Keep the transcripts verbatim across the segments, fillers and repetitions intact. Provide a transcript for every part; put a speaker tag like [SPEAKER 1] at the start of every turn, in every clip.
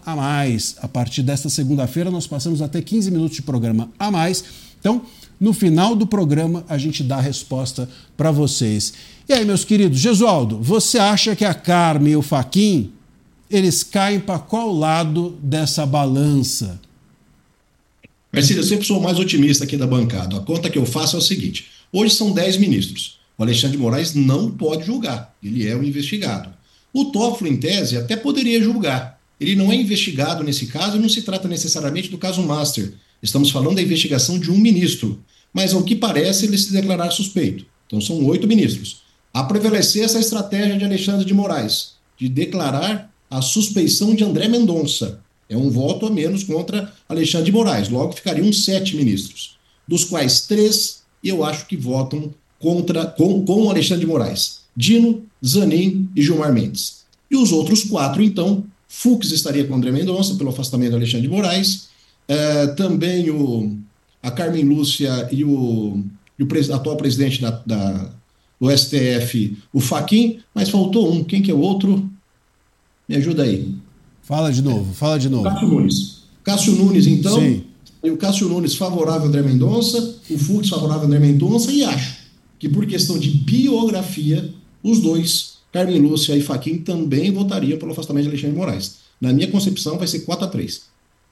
[SPEAKER 1] a mais. A partir desta segunda-feira, nós passamos até quinze minutos de programa a mais. Então, no final do programa, a gente dá a resposta para vocês. E aí, meus queridos, Gesualdo, você acha que a Carmen e o Fachin, eles caem para qual lado dessa balança?
[SPEAKER 2] Marcílio, eu sempre sou o mais otimista aqui da bancada. A conta que eu faço é o seguinte: hoje são dez ministros. O Alexandre de Moraes não pode julgar, ele é o investigado. O Toffolo, em tese, até poderia julgar. Ele não é investigado nesse caso e não se trata necessariamente do caso Master. Estamos falando da investigação de um ministro. Mas, ao que parece, ele se declarar suspeito. Então, são oito ministros. A prevalecer essa estratégia de Alexandre de Moraes, de declarar a suspeição de André Mendonça. É um voto a menos contra Alexandre de Moraes. Logo, ficariam sete ministros, dos quais três, eu acho que votam contra, com, com Alexandre de Moraes. Dino, Zanin e Gilmar Mendes. E os outros quatro, então, Fux estaria com André Mendonça, pelo afastamento de Alexandre de Moraes. É, também o, a Carmen Lúcia e o, e o pres, atual presidente da, da, do S T F, o Fachin, mas faltou um. Quem que é o outro? Me ajuda aí.
[SPEAKER 1] Fala de novo, fala de novo.
[SPEAKER 2] Cássio Nunes. Cássio Nunes, então.
[SPEAKER 1] Sim.
[SPEAKER 2] E o Cássio Nunes favorável a André Mendonça, o Fux favorável a André Mendonça, e acho que por questão de biografia, os dois, Carmen Lúcia e Fachin, também votariam pelo afastamento de Alexandre de Moraes. Na minha concepção, vai ser quatro a três.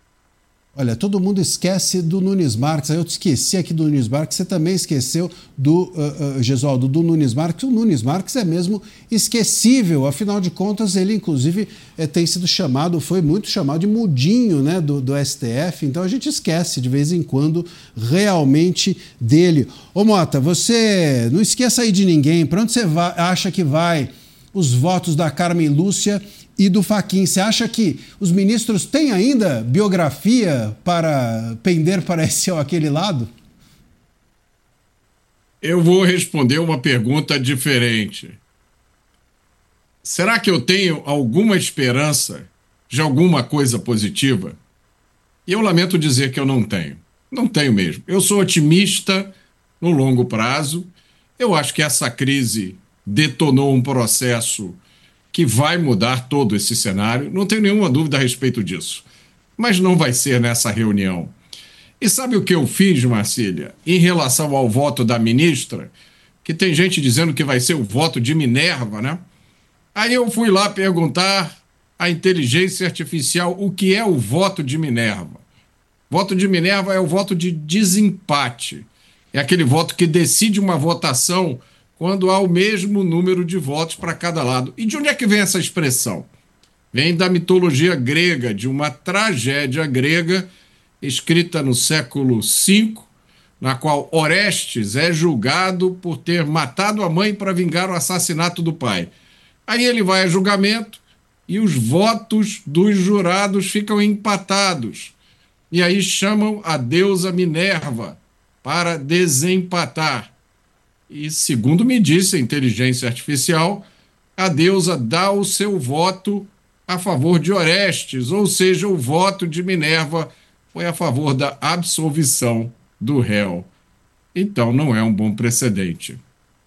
[SPEAKER 1] Olha, todo mundo esquece do Nunes Marques. Eu te esqueci aqui do Nunes Marques. Você também esqueceu do uh, uh, Gesualdo, do Nunes Marques. O Nunes Marques é mesmo esquecível. Afinal de contas, ele, inclusive, é, tem sido chamado, foi muito chamado de mudinho, né, do, do S T F. Então, a gente esquece, de vez em quando, realmente dele. Ô, Mota, você não esqueça aí de ninguém. Para onde você vai, acha que vai os votos da Carmen Lúcia e do Fachin? Você acha que os ministros têm ainda biografia para pender para esse ou aquele lado?
[SPEAKER 3] Eu vou responder uma pergunta diferente. Será que eu tenho alguma esperança de alguma coisa positiva? E eu lamento dizer que eu não tenho. Não tenho mesmo. Eu sou otimista no longo prazo. Eu acho que essa crise detonou um processo que vai mudar todo esse cenário, não tenho nenhuma dúvida a respeito disso. Mas não vai ser nessa reunião. E sabe o que eu fiz, Marcília, em relação ao voto da ministra? Que tem gente dizendo que vai ser o voto de Minerva, né? Aí eu fui lá perguntar à inteligência artificial o que é o voto de Minerva. Voto de Minerva é o voto de desempate. É aquele voto que decide uma votação quando há o mesmo número de votos para cada lado. E de onde é que vem essa expressão? Vem da mitologia grega, de uma tragédia grega escrita no século cinco, na qual Orestes é julgado por ter matado a mãe para vingar o assassinato do pai. Aí ele vai a julgamento e os votos dos jurados ficam empatados. E aí chamam a deusa Minerva para desempatar. E, segundo me disse a inteligência artificial, a deusa dá o seu voto a favor de Orestes, ou seja, o voto de Minerva foi a favor da absolvição do réu. Então, não é um bom precedente.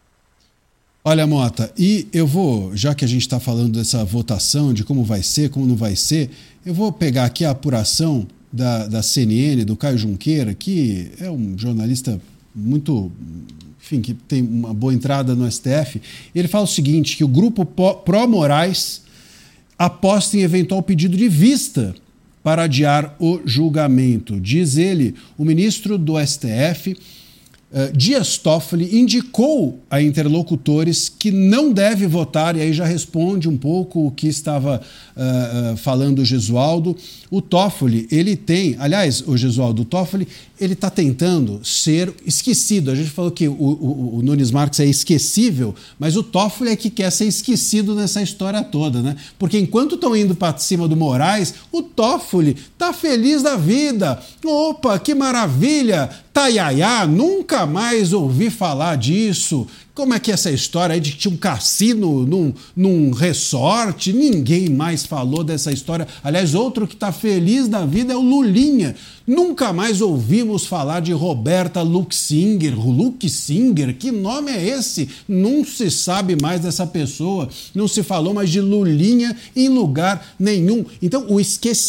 [SPEAKER 1] Olha, Mota, e eu vou, já que a gente está falando dessa votação, de como vai ser, como não vai ser, eu vou pegar aqui a apuração da, da C N N, do Caio Junqueira, que é um jornalista muito... enfim, que tem uma boa entrada no S T F, ele fala o seguinte, que o grupo pró-Moraes aposta em eventual pedido de vista para adiar o julgamento. Diz ele, o ministro do S T F, uh, Dias Toffoli, indicou a interlocutores que não deve votar, e aí já responde um pouco o que estava uh, uh, falando o Gesualdo. O Toffoli, ele tem, aliás, o Gesualdo, o Toffoli, ele está tentando ser esquecido. A gente falou que o, o, o Nunes Marques é esquecível, mas o Toffoli é que quer ser esquecido nessa história toda, né? Porque enquanto estão indo para cima do Moraes, o Toffoli tá feliz da vida. Opa, que maravilha! Taiaiá, nunca mais ouvi falar disso. Como é que é essa história aí de que tinha um cassino num, num resort? Ninguém mais falou dessa história. Aliás, outro que está feliz da vida é o Lulinha. Nunca mais ouvimos falar de Roberta Luxinger. Luxinger, que nome é esse? Não se sabe mais dessa pessoa. Não se falou mais de Lulinha em lugar nenhum. Então, o esquecimento